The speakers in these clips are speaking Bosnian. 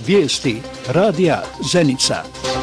Vijesti radija Zenica.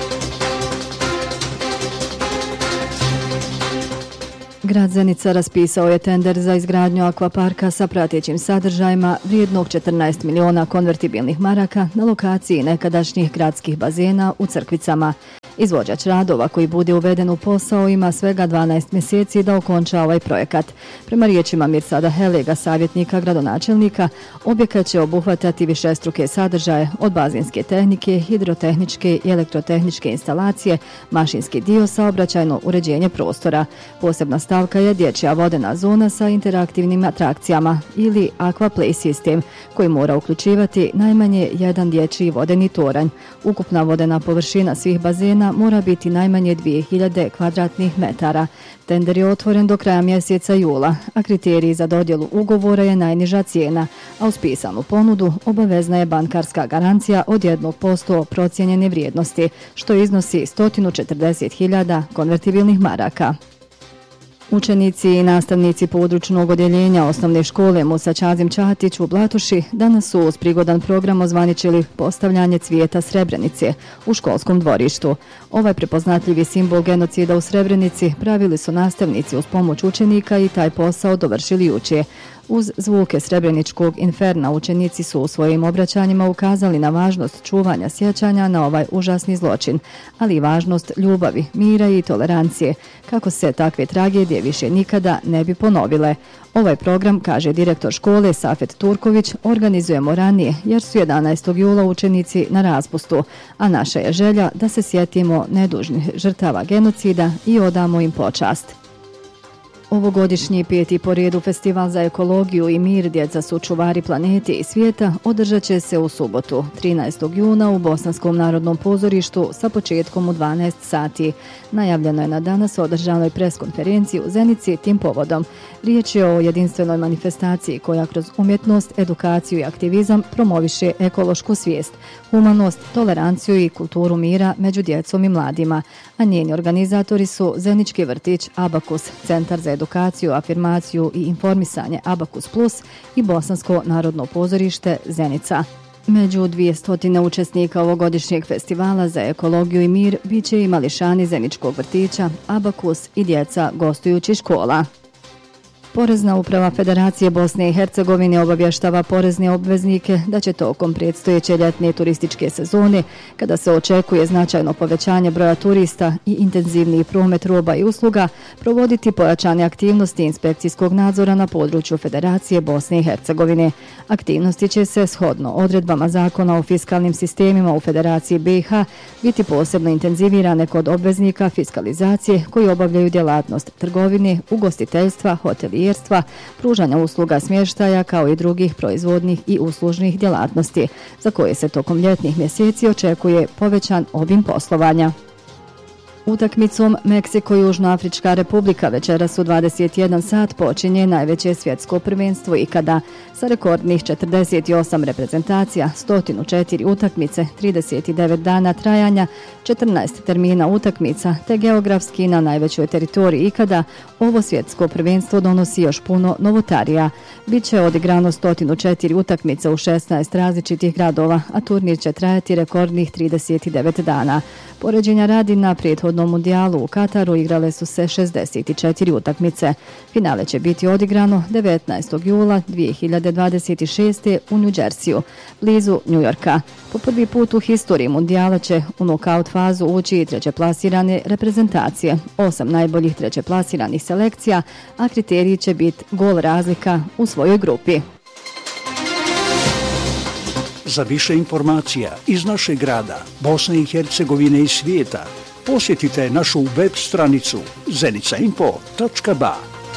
Grad Zenica raspisao je tender za izgradnju akvaparka sa pratećim sadržajima vrijednog 14 miliona konvertibilnih maraka na lokaciji nekadašnjih gradskih bazena u Crkvicama. Izvođač radova koji bude uveden u posao ima svega 12 mjeseci da okonča ovaj projekat. Prema riječima Mirsada Helega, savjetnika gradonačelnika, objekat će obuhvatati višestruke sadržaje od bazinske tehnike, hidrotehničke i elektrotehničke instalacije, mašinski dio, saobraćajno uređenje prostora. Posebna stavka je dječja vodena zona sa interaktivnim atrakcijama ili aquaplay sistem koji mora uključivati najmanje jedan dječji vodeni toranj. Ukupna vodena površina svih bazena mora biti najmanje 2000 kvadratnih metara. Tender je otvoren do kraja mjeseca jula, a kriterij za dodjelu ugovora je najniža cijena, a uz pisanu ponudu obavezna je bankarska garancija od 1% procijenjene vrijednosti, što iznosi 140.000 konvertibilnih maraka. Učenici i nastavnici područnog odjeljenja osnovne škole Musa Čazim Čahatić u Blatuši danas su uz prigodan program ozvaničili postavljanje cvijeta Srebrenice u školskom dvorištu. Ovaj prepoznatljivi simbol genocida u Srebrenici pravili su nastavnici uz pomoć učenika i taj posao dovršili jučer. Uz zvuke srebreničkog inferna učenici su u svojim obraćanjima ukazali na važnost čuvanja sjećanja na ovaj užasni zločin, ali i važnost ljubavi, mira i tolerancije, kako se takve tragedije više nikada ne bi ponovile. Ovaj program, kaže direktor škole Safet Turković, organizujemo ranije jer su 11. jula učenici na raspustu, a naša je želja da se sjetimo nedužnih žrtava genocida i odamo im počast. Ovogodišnji 5. po redu festival za ekologiju i mir Djeca su čuvari planete i svijeta održat će se u subotu, 13. juna u Bosanskom narodnom pozorištu sa početkom u 12 sati. Najavljeno je na danas održanoj preskonferenciji u Zenici tim povodom. Riječ je o jedinstvenoj manifestaciji koja kroz umjetnost, edukaciju i aktivizam promoviše ekološku svijest, humanost, toleranciju i kulturu mira među djecom i mladima, a njeni organizatori su Zenički vrtić Abakus, Centar za edukaciju, afirmaciju i informisanje Abakus Plus i Bosansko narodno pozorište Zenica. Među 200 učesnika ovogodišnjeg festivala za ekologiju i mir bit će i mališani Zeničkog vrtića, Abakus i djeca gostujućih škola. Porezna uprava Federacije Bosne i Hercegovine obavještava porezne obveznike da će tokom predstojeće ljetne turističke sezone, kada se očekuje značajno povećanje broja turista i intenzivniji promet roba i usluga, provoditi pojačane aktivnosti inspekcijskog nadzora na području Federacije Bosne i Hercegovine. Aktivnosti će se, shodno odredbama Zakona o fiskalnim sistemima u Federaciji BiH, biti posebno intenzivirane kod obveznika fiskalizacije koji obavljaju djelatnost trgovine, ugostiteljstva, hotelijerstva, pružanja usluga smještaja kao i drugih proizvodnih i uslužnih djelatnosti, za koje se tokom ljetnih mjeseci očekuje povećan obim poslovanja. Utakmicom Meksiko-Južnoafrička republika večeras u 21 sat počinje najveće svjetsko prvenstvo ikada sa rekordnih 48 reprezentacija, 104 utakmice, 39 dana trajanja, 14 termina utakmica te geografski na najvećoj teritoriji ikada. Ovo svjetsko prvenstvo donosi još puno novotarija. Biće odigrano 104 utakmice u 16 različitih gradova, a turnir će trajati rekordnih 39 dana. Poređenja radi na prethodnom mundijalu u Kataru igrale su se 64 utakmice. Finale će biti odigrano 19. jula 2026. u New Jerseyju, blizu New Yorka. Po prvi put u historiji mundijala će u nokaut fazu ući i trećeplasirane reprezentacije, 8 najboljih trećeplasiranih selekcija, a kriteriji će biti gol razlika u svojoj grupi. Za više informacija iz našeg grada, Bosne i Hercegovine i svijeta, posjetite našu web stranicu zenicainfo.ba.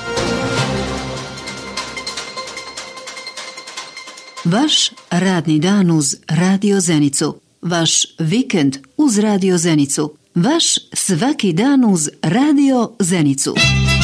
Vaš radni dan uz Radio Zenicu. Vaš vikend uz Radio Zenicu. Vaš svaki dan uz Radio Zenicu.